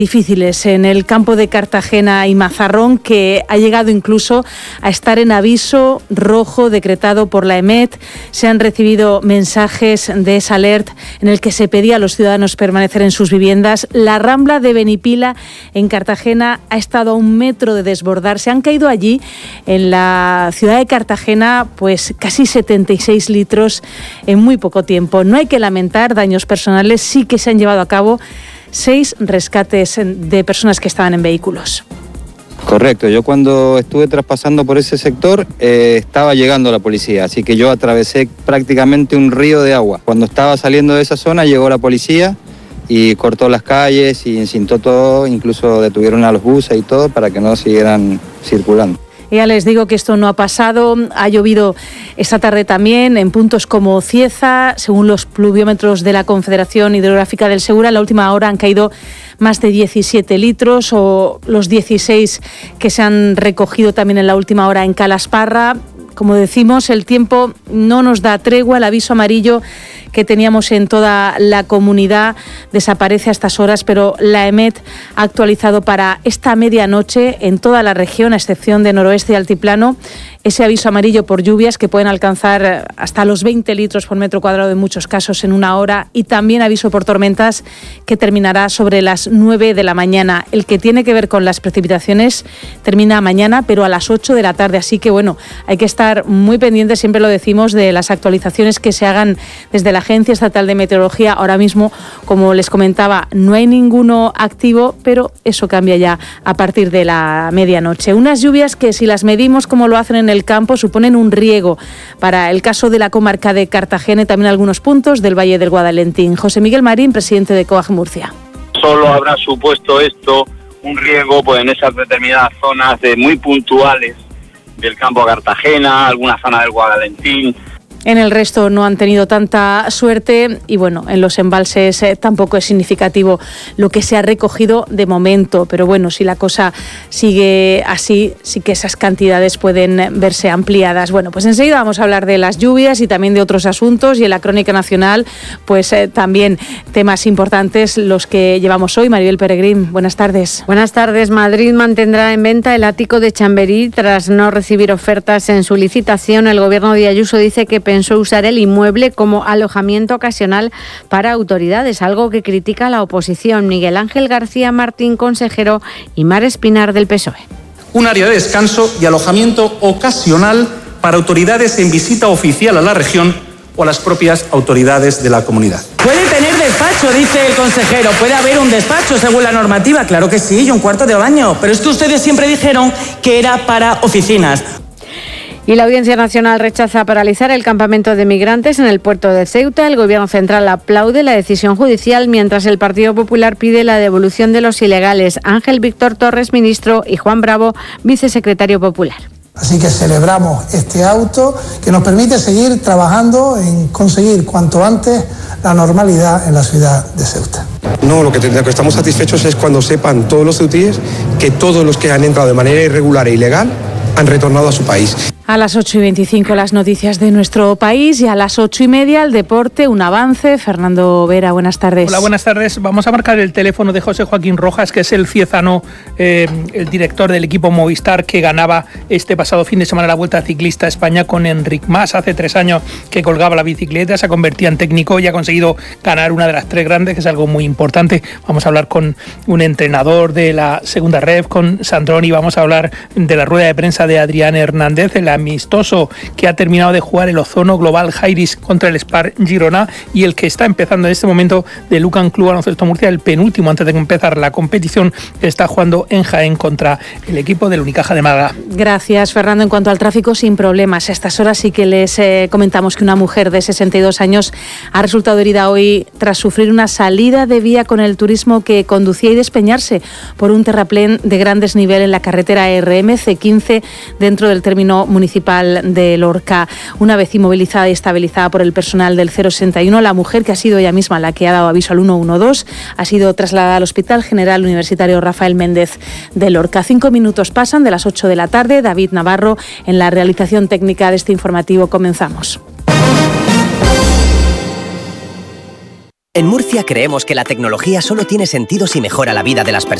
Difíciles en el campo de Cartagena y Mazarrón, que ha llegado incluso a estar en aviso rojo decretado por la EMET. Se han recibido mensajes de esa alert en el que se pedía a los ciudadanos permanecer en sus viviendas. La Rambla de Benipila en Cartagena ha estado a 1 metro de desbordarse. Han caído allí, en la ciudad de Cartagena, pues casi 76 litros en muy poco tiempo. No hay que lamentar daños personales, sí que se han llevado a cabo 6 rescates de personas que estaban en vehículos. Correcto, yo cuando estuve traspasando por ese sector estaba llegando la policía, así que yo atravesé prácticamente un río de agua. Cuando estaba saliendo de esa zona llegó la policía y cortó las calles y encintó todo, incluso detuvieron a los buses y todo para que no siguieran circulando. Ya les digo que esto no ha pasado, ha llovido esta tarde también en puntos como Cieza. Según los pluviómetros de la Confederación Hidrográfica del Segura, en la última hora han caído más de 17 litros, o los 16 que se han recogido también en la última hora en Calasparra. Como decimos, el tiempo no nos da tregua. El aviso amarillo que teníamos en toda la comunidad desaparece a estas horas, pero la EMET ha actualizado para esta medianoche en toda la región, a excepción de noroeste y altiplano, ese aviso amarillo por lluvias que pueden alcanzar hasta los 20 litros por metro cuadrado en muchos casos en 1 hora, y también aviso por tormentas que terminará sobre las 9 de la mañana. El que tiene que ver con las precipitaciones termina mañana, pero a las 8 de la tarde, así que bueno, hay que estar muy pendientes, siempre lo decimos, de las actualizaciones que se hagan desde la Agencia Estatal de Meteorología. Ahora mismo, como les comentaba, no hay ninguno activo, pero eso cambia ya a partir de la medianoche. Unas lluvias que, si las medimos como lo hacen en el campo, suponen un riego para el caso de la comarca de Cartagena y también algunos puntos del Valle del Guadalentín. José Miguel Marín, presidente de COAG Murcia. Solo habrá supuesto esto un riego pues en esas determinadas zonas muy puntuales del campo de Cartagena, alguna zona del Guadalentín. En el resto no han tenido tanta suerte y bueno, en los embalses tampoco es significativo lo que se ha recogido de momento, pero bueno, si la cosa sigue así, sí que esas cantidades pueden verse ampliadas. Bueno, pues enseguida vamos a hablar de las lluvias y también de otros asuntos, y en la Crónica Nacional pues también temas importantes los que llevamos hoy. Maribel Peregrín, buenas tardes. Buenas tardes. Madrid mantendrá en venta el ático de Chamberí tras no recibir ofertas en su licitación. El gobierno de Ayuso dice que pensó usar el inmueble como alojamiento ocasional para autoridades, algo que critica la oposición. Miguel Ángel García Martín, consejero, y Mar Espinar, del PSOE. Un área de descanso y alojamiento ocasional para autoridades en visita oficial a la región o a las propias autoridades de la comunidad. Puede tener despacho, dice el consejero. Puede haber un despacho según la normativa. Claro que sí, y un cuarto de baño. Pero es que ustedes siempre dijeron que era para oficinas. Y la Audiencia Nacional rechaza paralizar el campamento de migrantes en el puerto de Ceuta. El Gobierno central aplaude la decisión judicial, mientras el Partido Popular pide la devolución de los ilegales. Ángel Víctor Torres, ministro, y Juan Bravo, vicesecretario popular. Así que celebramos este auto que nos permite seguir trabajando en conseguir cuanto antes la normalidad en la ciudad de Ceuta. No, lo que estamos satisfechos es cuando sepan todos los ceutíes que todos los que han entrado de manera irregular e ilegal han retornado a su país. A las 8:25 las noticias de nuestro país, y a las 8:30 el deporte, un avance. Fernando Vera, buenas tardes. Hola, buenas tardes. Vamos a marcar el teléfono de José Joaquín Rojas, que es el ciezano, el director del equipo Movistar, que ganaba este pasado fin de semana la Vuelta Ciclista a España con Enric Mas. Hace 3 años que colgaba la bicicleta, se convertía en técnico y ha conseguido ganar una de las 3 grandes, que es algo muy importante. Vamos a hablar con un entrenador de la segunda ref, con Sandroni. Vamos a hablar de la rueda de prensa de Adrián Hernández, el amistoso que ha terminado de jugar el Ozono Global Jairis contra el Spar Girona, y el que está empezando en este momento de Lucan Club Baloncesto Murcia, el penúltimo antes de empezar la competición, que está jugando en Jaén contra el equipo del Unicaja de Málaga. Gracias, Fernando. En cuanto al tráfico, sin problemas. A estas horas sí que les comentamos que una mujer de 62 años ha resultado herida hoy tras sufrir una salida de vía con el turismo que conducía y despeñarse por un terraplén de gran desnivel en la carretera RMC15 dentro del término municipal de Lorca. Una vez inmovilizada y estabilizada por el personal del 061, la mujer, que ha sido ella misma la que ha dado aviso al 112, ha sido trasladada al Hospital General Universitario Rafael Méndez de Lorca. 5 minutos pasan de las 8 de la tarde. David Navarro en la realización técnica de este informativo. Comenzamos. En Murcia creemos que la tecnología solo tiene sentido si mejora la vida de las personas.